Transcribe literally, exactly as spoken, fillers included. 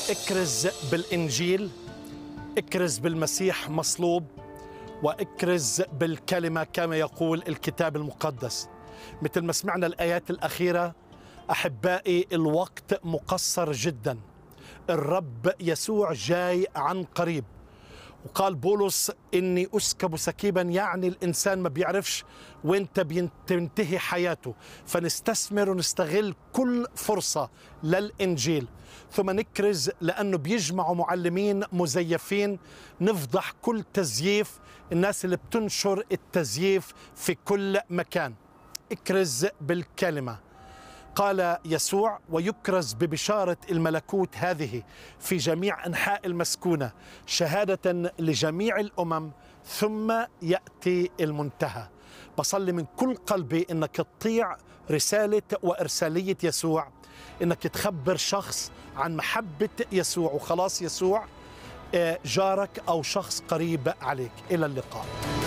اكرز بالإنجيل، اكرز بالمسيح مصلوب، واكرز بالكلمة كما يقول الكتاب المقدس. مثل ما سمعنا الآيات الأخيرة أحبائي، الوقت مقصر جدا، الرب يسوع جاي عن قريب. وقال بولس إني أسكب سكيبا، يعني الإنسان ما بيعرفش وين تنتهي حياته، فنستثمر ونستغل كل فرصة للإنجيل. ثم نكرز لأنه بيجمعوا معلمين مزيفين، نفضح كل تزييف، الناس اللي بتنشر التزييف في كل مكان. اكرز بالكلمة. قال يسوع: ويكرز ببشارة الملكوت هذه في جميع أنحاء المسكونة شهادة لجميع الأمم ثم يأتي المنتهى. بصلي من كل قلبي إنك تطيع رسالة وإرسالية يسوع، إنك تخبر شخص عن محبة يسوع وخلاص يسوع، جارك أو شخص قريب عليك. إلى اللقاء.